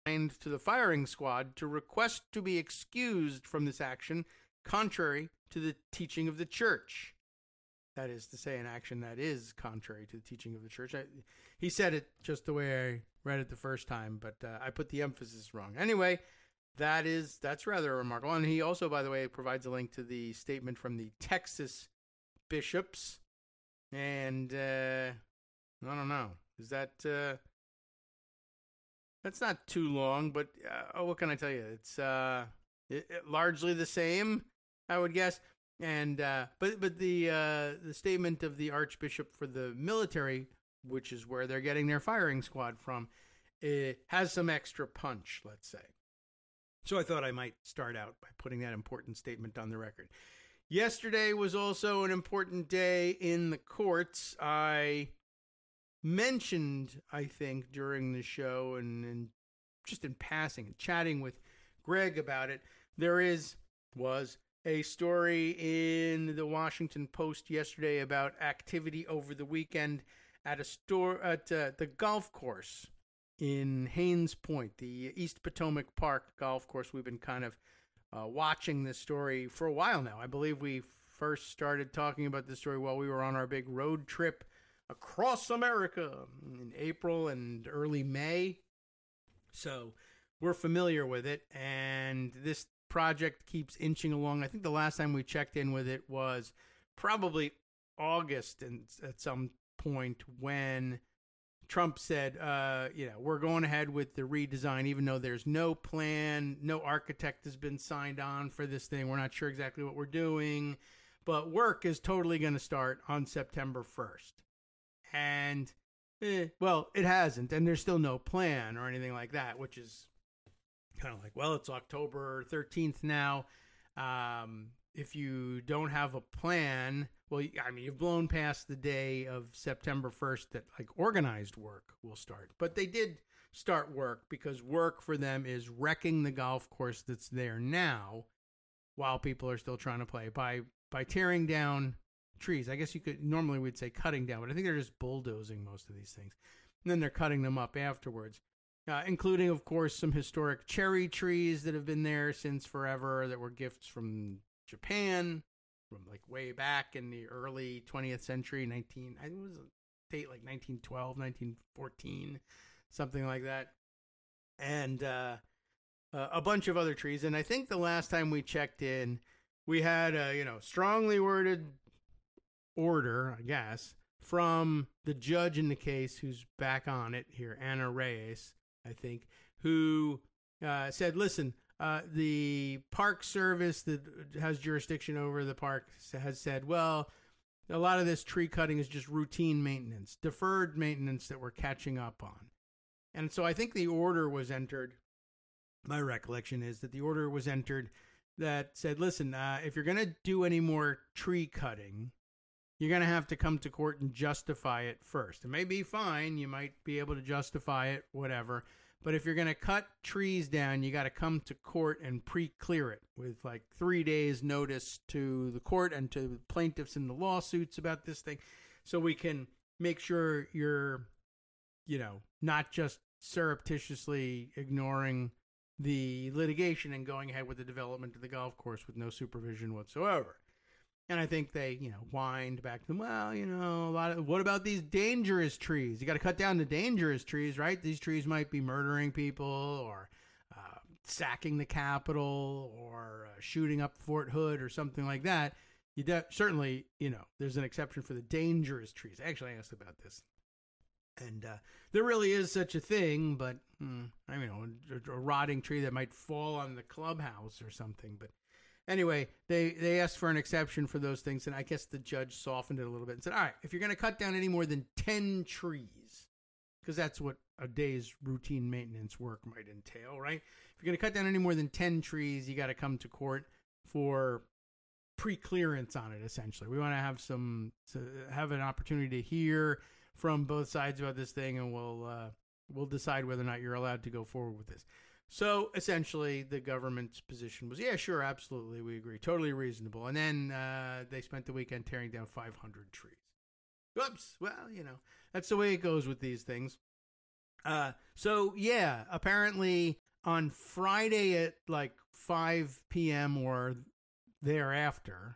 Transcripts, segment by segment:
to the firing squad to request to be excused from this action, contrary to the teaching of the church. That is to say, an action that is contrary to the teaching of the church. He said it just the way I read it the first time, but I put the emphasis wrong. Anyway, that's rather remarkable. And he also, by the way, provides a link to the statement from the Texas bishops. And I don't know. Is that... that's not too long, but what can I tell you? It's largely the same, I would guess. And but the statement of the Archbishop for the military, which is where they're getting their firing squad from, it has some extra punch, let's say. So I thought I might start out by putting that important statement on the record. Yesterday was also an important day in the courts. I mentioned, I think, during the show and just in passing and chatting with Greg about it, there was a story in the Washington Post yesterday about activity over the weekend at the golf course in Haynes Point, the East Potomac Park golf course. We've been kind of watching this story for a while now. I believe we first started talking about this story while we were on our big road trip across America in April and early May. So we're familiar with it, and this project keeps inching along. I think the last time we checked in with it was probably August, and at some point when Trump said, we're going ahead with the redesign, even though there's no plan, no architect has been signed on for this thing. We're not sure exactly what we're doing, but work is totally going to start on September 1st. And, it hasn't, and there's still no plan or anything like that, which is kind of like, well, it's October 13th now. If you don't have a plan, well, I mean, you've blown past the day of September 1st that like organized work will start. But they did start work because work for them is wrecking the golf course that's there now while people are still trying to play by tearing down trees. I guess normally we'd say cutting down, but I think they're just bulldozing most of these things. And then they're cutting them up afterwards. Including, of course, some historic cherry trees that have been there since forever that were gifts from Japan from like way back in the early 20th century, I think it was a date like 1912, 1914, something like that. And a bunch of other trees. And I think the last time we checked in, we had a strongly worded order, I guess, from the judge in the case who's back on it here, Anna Reyes, I think, who said, listen, the Park Service that has jurisdiction over the park has said, well, a lot of this tree cutting is just routine maintenance, deferred maintenance that we're catching up on. And so I think the order was entered, my recollection is that the order was entered that said, listen, if you're going to do any more tree cutting, you're going to have to come to court and justify it first. It may be fine. You might be able to justify it, whatever. But if you're going to cut trees down, you got to come to court and pre-clear it with like 3 days notice to the court and to the plaintiffs in the lawsuits about this thing. So we can make sure you're, not just surreptitiously ignoring the litigation and going ahead with the development of the golf course with no supervision whatsoever. And I think they, whined back to them, well, what about these dangerous trees? You got to cut down the dangerous trees, right? These trees might be murdering people or sacking the Capitol or shooting up Fort Hood or something like that. Certainly, there's an exception for the dangerous trees. Actually, I asked about this. And there really is such a thing, but, a rotting tree that might fall on the clubhouse or something, but anyway, they asked for an exception for those things, and I guess the judge softened it a little bit and said, all right, if you're going to cut down any more than 10 trees, because that's what a day's routine maintenance work might entail, right? If you're going to cut down any more than 10 trees, you got to come to court for pre-clearance on it, essentially. We want to have an opportunity to hear from both sides about this thing, and we'll decide whether or not you're allowed to go forward with this. So essentially, the government's position was, yeah, sure, absolutely, we agree, totally reasonable. And then they spent the weekend tearing down 500 trees. Whoops. Well, that's the way it goes with these things. So yeah, apparently on Friday at like 5 p.m. or thereafter,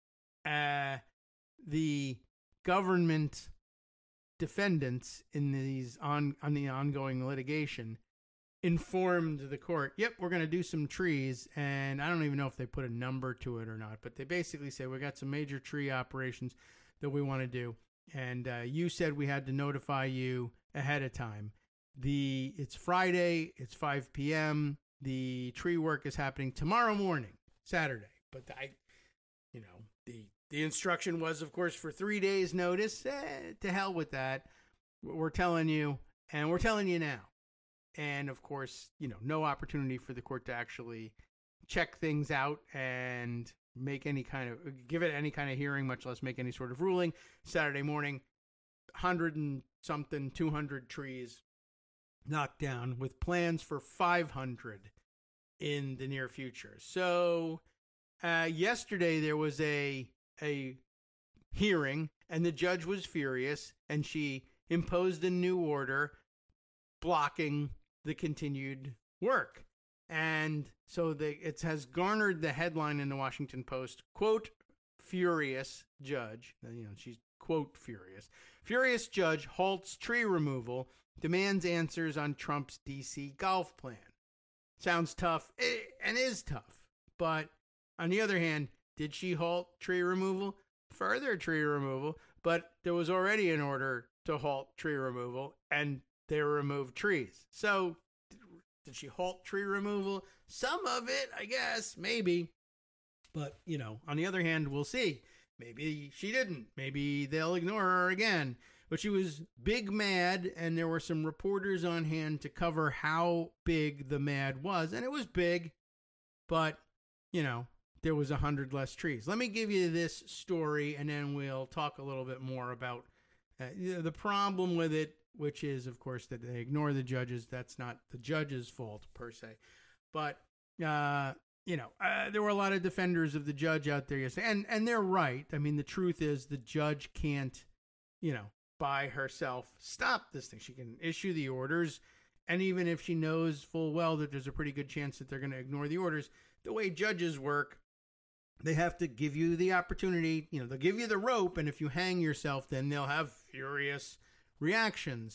the government defendants in these on the ongoing litigation informed the court, yep, we're going to do some trees. And I don't even know if they put a number to it or not, but they basically say, we got some major tree operations that we want to do. And you said we had to notify you ahead of time. It's Friday, it's 5 p.m. The tree work is happening tomorrow morning, Saturday. But the instruction was, of course, for 3 days notice. To hell with that. We're telling you, and we're telling you now. And of course, no opportunity for the court to actually check things out and give it any kind of hearing, much less make any sort of ruling. Saturday morning, 100 and something, 200 trees knocked down with plans for 500 in the near future. So yesterday there was a hearing, and the judge was furious, and she imposed a new order blocking the continued work. And so it has garnered the headline in the Washington Post, quote, furious judge. She's, quote, furious. Furious judge halts tree removal, demands answers on Trump's D.C. golf plan. Sounds tough, and is tough. But on the other hand, did she halt tree removal? Further tree removal. But there was already an order to halt tree removal, and they removed trees. So did she halt tree removal? Some of it, I guess, maybe. But, on the other hand, we'll see. Maybe she didn't. Maybe they'll ignore her again. But she was big mad, and there were some reporters on hand to cover how big the mad was. And it was big, but, there was 100 less trees. Let me give you this story, and then we'll talk a little bit more about the problem with it, which is, of course, that they ignore the judges. That's not the judge's fault, per se. But, there were a lot of defenders of the judge out there yesterday, and they're right. I mean, the truth is the judge can't, by herself stop this thing. She can issue the orders, and even if she knows full well that there's a pretty good chance that they're going to ignore the orders, the way judges work, they have to give you the opportunity. They'll give you the rope, and if you hang yourself, then they'll have furious reactions,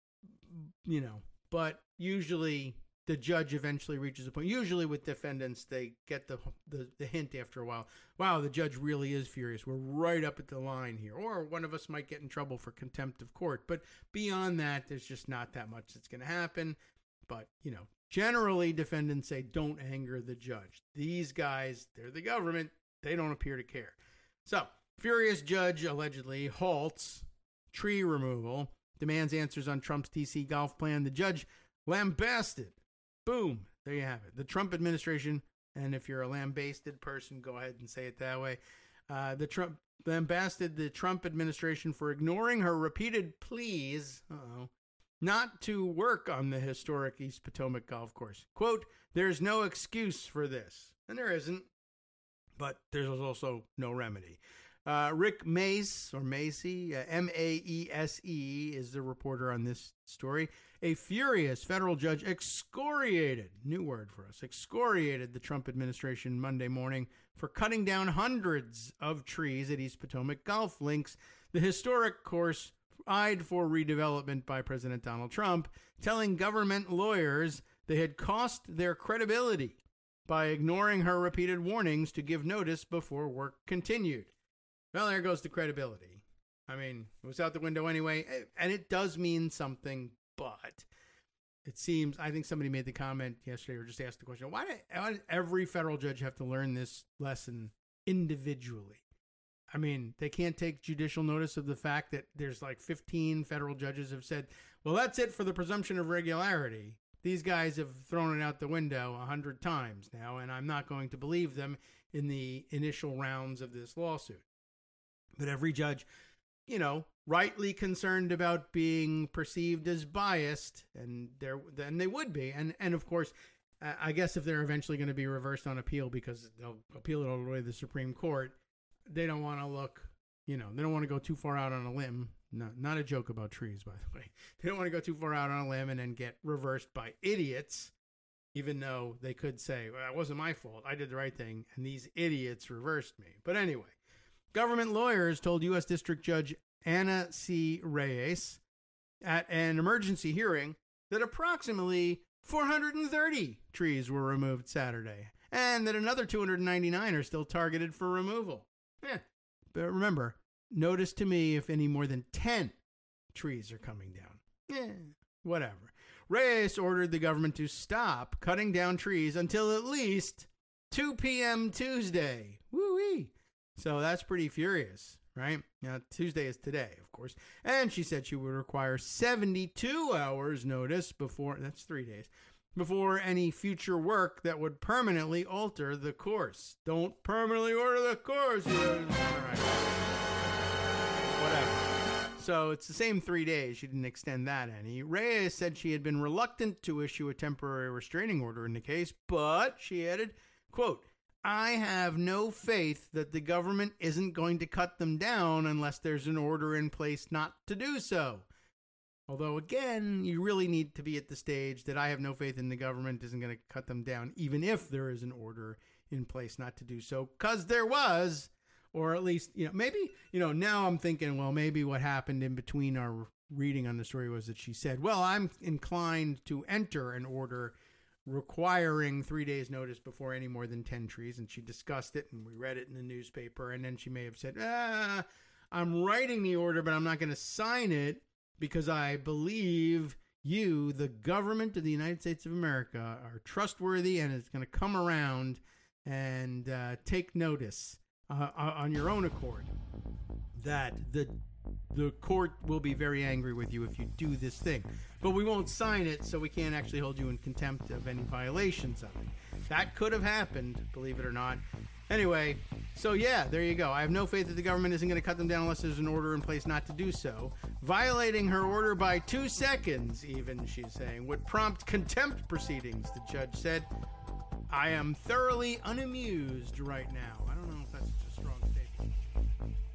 but usually the judge eventually reaches a point. Usually with defendants, they get the hint after a while. Wow, the judge really is furious. We're right up at the line here. Or one of us might get in trouble for contempt of court. But beyond that, there's just not that much that's going to happen. But, generally defendants say don't anger the judge. These guys, they're the government. They don't appear to care. So, furious judge allegedly halts tree removal, demands answers on Trump's D.C. golf plan. The judge lambasted. Boom. There you have it. The Trump administration, and if you're a lambasted person, go ahead and say it that way. Lambasted the Trump administration for ignoring her repeated pleas not to work on the historic East Potomac golf course. Quote, there's no excuse for this. And there isn't, but there's also no remedy. Rick Mace, or Macy, M-A-E-S-E, is the reporter on this story. A furious federal judge excoriated the Trump administration Monday morning for cutting down hundreds of trees at East Potomac golf links, the historic course eyed for redevelopment by President Donald Trump, telling government lawyers they had cost their credibility by ignoring her repeated warnings to give notice before work continued. Well, there goes the credibility. I mean, it was out the window anyway, and it does mean something, but it seems, I think somebody made the comment yesterday or just asked the question, why did every federal judge have to learn this lesson individually? I mean, they can't take judicial notice of the fact that there's like 15 federal judges have said, well, that's it for the presumption of regularity. These guys have thrown it out the window 100 times now, and I'm not going to believe them in the initial rounds of this lawsuit. But every judge, rightly concerned about being perceived as biased, and they would be. And of course, I guess if they're eventually going to be reversed on appeal because they'll appeal it all the way to the Supreme Court, they don't want to look, they don't want to go too far out on a limb No, not a joke about trees, by the way. They don't want to go too far out on a limb and then get reversed by idiots, even though they could say, well, that wasn't my fault. I did the right thing, and these idiots reversed me. But anyway, government lawyers told U.S. District Judge Ana C. Reyes at an emergency hearing that approximately 430 trees were removed Saturday, and that another 299 are still targeted for removal. But remember, notice to me if any more than 10 trees are coming down. Whatever. Reyes ordered the government to stop cutting down trees until at least 2 p.m. Tuesday. Woo-wee. So that's pretty furious, right? Now, Tuesday is today, of course. And she said she would require 72 hours notice before, that's 3 days, before any future work that would permanently alter the course. Don't permanently alter the course. All right. Whatever. So it's the same 3 days. She didn't extend that any. Reyes said she had been reluctant to issue a temporary restraining order in the case, but she added, quote, I have no faith that the government isn't going to cut them down unless there's an order in place not to do so. Although, again, you really need to be at the stage that I have no faith in the government isn't going to cut them down, even if there is an order in place not to do so, because there was. Or at least, maybe, now I'm thinking, well, maybe what happened in between our reading on the story was that she said, well, I'm inclined to enter an order requiring 3 days notice before any more than 10 trees. And she discussed it and we read it in the newspaper. And then she may have said, I'm writing the order, but I'm not going to sign it because I believe you, the government of the United States of America, are trustworthy and it's going to come around and take notice on your own accord that the court will be very angry with you if you do this thing. But we won't sign it, so we can't actually hold you in contempt of any violations of it. That could have happened, believe it or not. Anyway, so yeah, there you go. I have no faith that the government isn't going to cut them down unless there's an order in place not to do so. Violating her order by 2 seconds, even, she's saying, would prompt contempt proceedings, the judge said. I am thoroughly unamused right now.